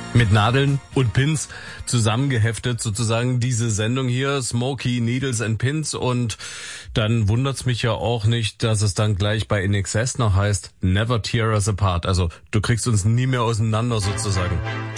Mit Nadeln und Pins zusammengeheftet sozusagen diese Sendung hier, Smokey, Needles and Pins. Und dann wundert's mich ja auch nicht, dass es dann gleich bei INXS noch heißt, Never Tear Us Apart. Also du kriegst uns nie mehr auseinander sozusagen.